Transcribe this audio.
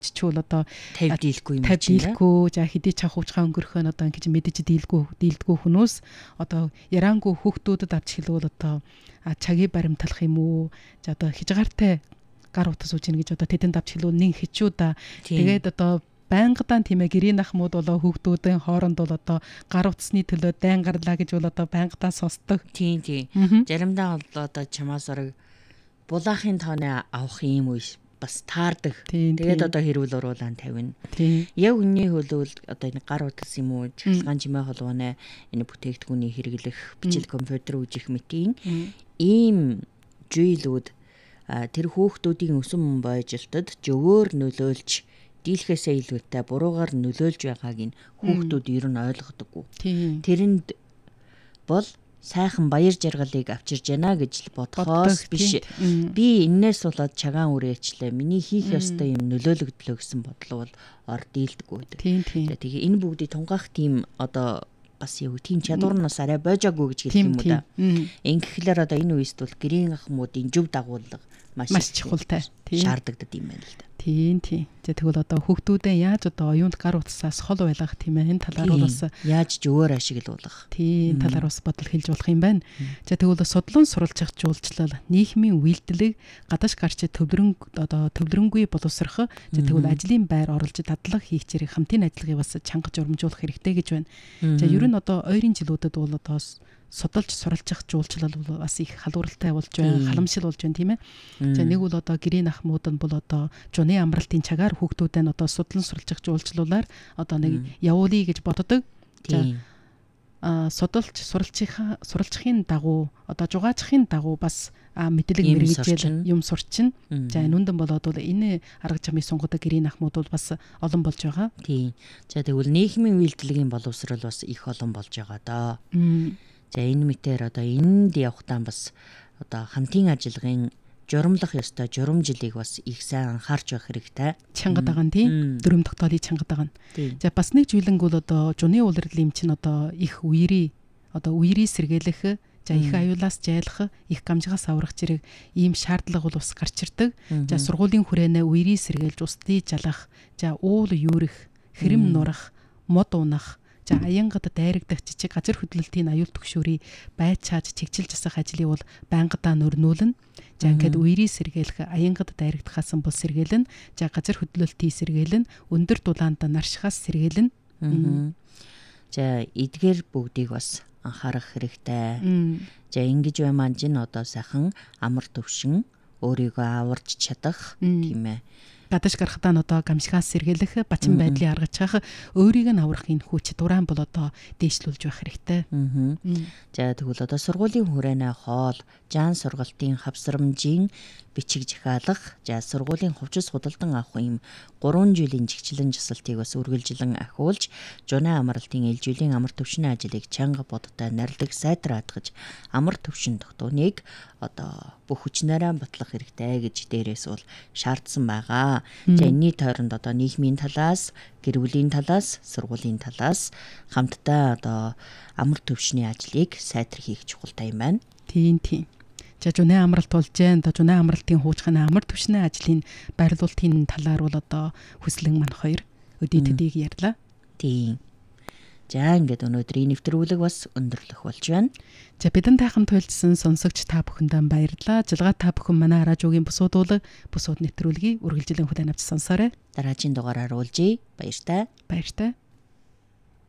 чичүүл одоо тавьд дийлэхгүй юм дийлэхгүй за хэдий чанх хуучгаа өнгөрөхөө одоо ингэж мэдэж дийлдэггүй хүмүүс одоо яраангүй хүүхдүүдэд авч хэлвэл одоо цагийг баримтлах юм уу за одоо хижгаартай гар утас үүж гэж одоо тэдэнд авч хэлвэл нэг хичүү да тэгээд одоо байнгадаа тийм ээ гэрийн ахмууд болоо хүүхдүүдийн хооронд бол одоо гар утасны төлөө дайн гарлаа гэж бол одоо байнгадаа сонсдог. Тийм. Заримдаа бол одоо чамаас орог булаахын тооны авах юм уу бас таардаг. Тэгээд одоо хэрүүл уруулаан тавина. Яг үнний хөлөвл одоо энэ гар утас юм уу, чахалгаан чимээ холбооны энэ бүтээгдэхүүний хэрэглэх, бичил компьютер үүжих мэтийн ийм жийлүүд тэр хүүхдүүдийн өсвөн бойжилтод жөвөөр нөлөөлж дийлхэсээ илүүтэй буруугаар нөлөөлж байгааг нь хүүхдүүд ер нь ойлгодоггүй. Тэрэнд бол сайхан баяр жаргалыг авчирж яана гэж бодхоос биш. Би энээс болоод чагаан үрээчлээ. Миний хийх ёстой юм нөлөөлөгдлөө гэсэн бодол бол ор дийлдэггүй байдаг. Тэгээ энэ бүгдийг тунгаах тийм одоо бас юу тийм чадвар нь бас арай бойжаагүй гэж хэлэх юм уу да. Ингэхлээр одоо энэ үест бол гэрийн ахмуудын зөв дагуулга маш чухалтай шаардлагатай юм байна л да. Тийм. За тэгвэл одоо хүүхдүүдээ яаж одоо оюунд гар утсаас хол байлгах тийм ээ энэ талаар бол бас яаж зөвөр ашиглуулах. Тийм талаар бас бодол хэлж болох юм байна. За тэгвэл судлан суралцах жуулчлал нийгмийн үйлдэлийг гадаж гарч төвлөрөнгүй боловсрох за тэгвэл ажлын байр оруулж дадлаг хийх зэрэг хамтын ажиллагааг бас чангаж урамжуулах хэрэгтэй гэж байна. За ер нь одоо ойрын жилүүдэд бол одоо судалж суралцах жуулчлал бол бас их халууралтай болж байна, халамжил болж байна тийм ээ. За нэг бол одоо гэрийн ахмууд нь бол одоо жуны амралтын цагаар хүүхдүүдээ одоо судлан суралцах жуулчлалаар одоо нэг явуулъя гэж боддог. За судалж суралцахын дагуу одоо жугаачхын дагуу бас мэдлэг мэргэжил юм сурчин. За нүндэн болоод бол энэ арга замыг сунгаадаг гэрийн ахмууд бол бас олон болж байгаа. Тийм. За тэгвэл нийгмийн үйлдвэрлэгийн боловсрол бас их олон болж байгаа доо. За энэ мэтээр одоо энд явахтаа бас одоо хамтын ажиллагын журамлах ёстой журамжилыг бас их сайн анхаарч байх хэрэгтэй. Чангад байгаа нь тийм. Дөрөв тогтоолыг чангад байгаа нь. За бас нэг зүйлэнг бол одоо жуны улирал юм чинь одоо их үерий сэргээлэх, за их аюулаас жайлах, их гамжигаас аврах зэрэг ийм шаардлага бол бас гарч ирдэг. За сургуулийн хүрээнээ үерий сэргээлж устдий жалах, за уул юурэх, хэрэм нурах, мод унах за аянгад дайрагдах жижиг газар хөдлөлтийн аюул түгшүүрийг байж чааж чигчилж засах ажлыг бол байнгадаа нөрнүүлнэ. За ингээд үерий сэргээлэх аянгад дайрагдахаас бол сэргээлнэ. За газар хөдлөлтийн сэргээлнэ. Өндөр дулаанд наршихаас сэргээлнэ. За эдгээр бүгдийг бас анхаарах хэрэгтэй. За ингэж баймаа чинь одоо сайхан амар төвшин өөрийгөө аварч чадах тийм ээ. Гадаж гарахтаа одоо гамшигаас сэргээлэх, бачин байдлыг аргаж чаах, өөрийг нь аврах энэ хүч дураан бол одоо дээшлүүлж байх хэрэгтэй. За тэгвэл одоо сургуулийн хүрээнээ хоол, жаан сургалтын хавсрамжийн бичиг захиалах, за сургуулийн хувцас худалдан авах юм 3 жилийн жигчлэн жасалтыг бас үргэлжлэн ахиулж, жуны амралтын ээлжүүлийн амар төвшний ажлыг чанга бодтой нарилдаг сайтар хатгаж, амар төвшин тогтооныг одоо бүх хүчнээрээ батлах хэрэгтэй гэж дээрээс бол шаардсан байгаа. За энэний тойронд одоо нийгмийн талаас, гэр бүлийн талаас, сургуулийн талаас хамтдаа одоо амар төвшний ажлыг сайтар хийх чухалтай юм байна. Тийм. За жуны амралт болж जैन одоо жуны амралтын хуучханы амар төвшний ажлын байрлуулалтын талаар бол одоо хүслэн мань хоёр өдий төдийг ярьлаа. Тийм. За ингээд өнөөдрийн нэвтрүүлэг бас өндөрлөх болж байна. За бидэнд тайхан туйлдсан сонсогч та бүхэндээ баярлалаа. Жилгаа та бүхэн манай радиогийн бусууд нэвтрүүлгийг үргэлжлэн хүлээн авч сонсоорой. Дараагийн дугаараар уулзъя. Баяртай.